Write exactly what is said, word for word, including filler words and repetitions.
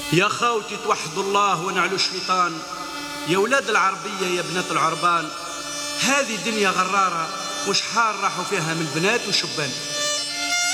يا خاوتي توحدوا الله ونعلوا الشيطان، يا ولاد العربية يا بنات العربان، هذه دنيا غرارة وشحال راحوا فيها من بنات وشبان.